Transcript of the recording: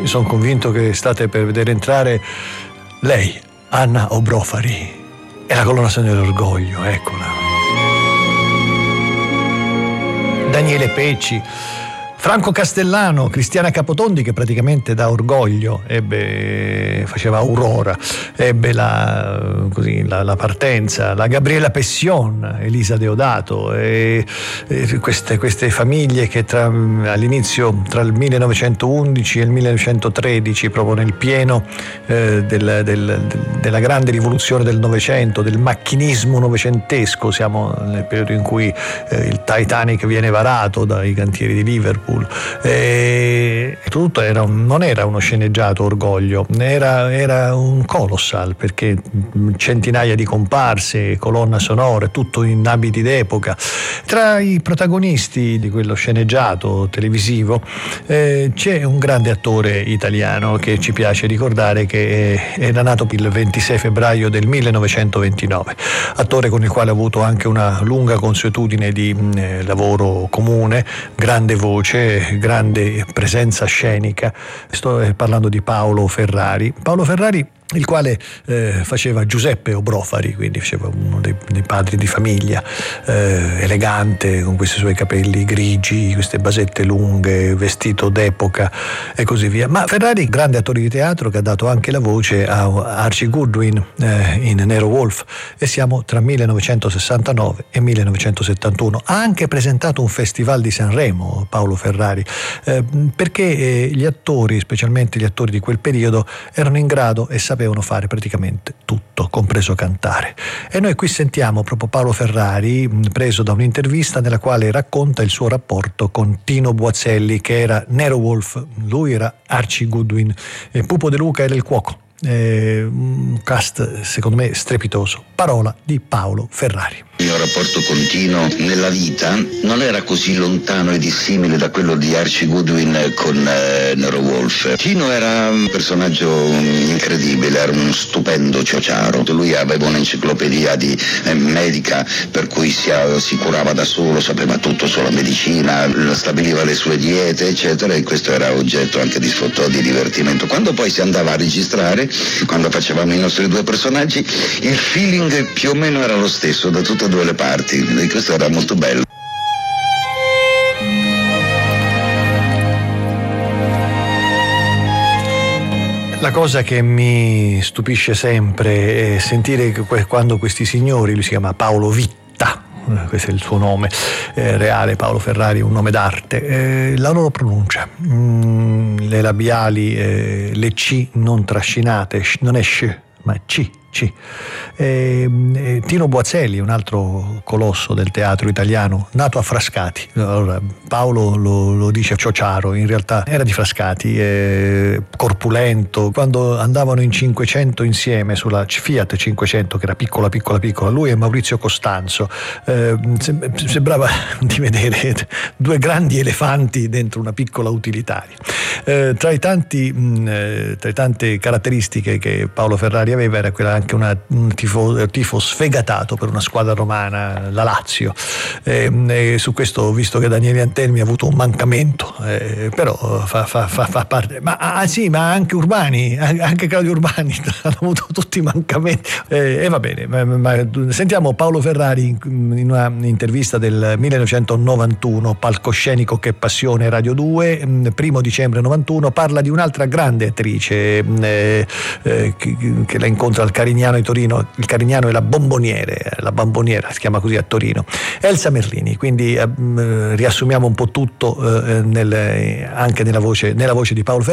sono convinto che state per vedere entrare lei, Anna Obrofari, e la colonna sonora dell'orgoglio, eccola. Daniele Pecci, Franco Castellano, Cristiana Capotondi, che praticamente da Orgoglio faceva Aurora, ebbe la partenza, la Gabriela Pession, Elisa Deodato, e queste famiglie che all'inizio, tra il 1911 e il 1913, proprio nel pieno della grande rivoluzione del Novecento, del macchinismo novecentesco, siamo nel periodo in cui il Titanic viene varato dai cantieri di Liverpool. E tutto non era uno sceneggiato Orgoglio, era un colossal, perché centinaia di comparse, colonna sonora, tutto in abiti d'epoca. Tra i protagonisti di quello sceneggiato televisivo c'è un grande attore italiano che ci piace ricordare, che era nato il 26 febbraio del 1929, attore con il quale ha avuto anche una lunga consuetudine di lavoro comune, grande voce, grande presenza scenica. Sto parlando di Paolo Ferrari, il quale faceva Giuseppe Obrofari, quindi faceva uno dei padri di famiglia, elegante, con questi suoi capelli grigi, queste basette lunghe, vestito d'epoca e così via. Ma Ferrari, grande attore di teatro, che ha dato anche la voce a Archie Goodwin in Nero Wolfe, e siamo tra 1969 e 1971. Ha anche presentato un festival di Sanremo, Paolo Ferrari, perché gli attori, specialmente gli attori di quel periodo, erano in grado e sapevano fare praticamente tutto, compreso cantare. E noi qui sentiamo proprio Paolo Ferrari, preso da un'intervista nella quale racconta il suo rapporto con Tino Buazzelli, che era Nero Wolfe, lui era Archie Goodwin, e Pupo De Luca era il cuoco. Un cast secondo me strepitoso. Parola di Paolo Ferrari. Il mio rapporto con Tino nella vita non era così lontano e dissimile da quello di Archie Goodwin con Nero Wolfe. Tino era un personaggio incredibile, era un stupendo ciociaro. Lui aveva un'enciclopedia medica, per cui si curava da solo, sapeva tutto sulla medicina, stabiliva le sue diete, eccetera, e questo era oggetto anche di sfottò, di divertimento. Quando poi si andava a registrare, quando facevamo i nostri due personaggi, il feeling più o meno era lo stesso da tutte e due le parti, e questo era molto bello. La cosa che mi stupisce sempre è sentire quando questi signori, lui si chiama Paolo Vitta, questo è il suo nome reale, Paolo Ferrari è un nome d'arte, la loro pronuncia, le labiali, le C non trascinate, non è sc ma C. Tino Buazzelli, un altro colosso del teatro italiano, nato a Frascati. Allora, Paolo lo dice ciociaro, in realtà era di Frascati, corpulento. Quando andavano in 500 insieme sulla Fiat 500, che era piccola, lui e Maurizio Costanzo, sembrava di vedere due grandi elefanti dentro una piccola utilitaria. Tra le tante caratteristiche che Paolo Ferrari aveva era quella anche un tifo sfegatato per una squadra romana, la Lazio, e su questo ho visto che Daniele Antelmi ha avuto un mancamento, però fa parte, ma anche Urbani, anche Claudio Urbani hanno avuto tutti i mancamenti, e va bene, ma sentiamo Paolo Ferrari in una intervista del 1991, Palcoscenico che passione, Radio 2, 1 dicembre 91, parla di un'altra grande attrice che la incontra al Carignano di Torino. Il Carignano è la Bomboniera, si chiama così a Torino, Elsa Merlini. Quindi riassumiamo un po' tutto anche nella voce di Paolo Ferrari.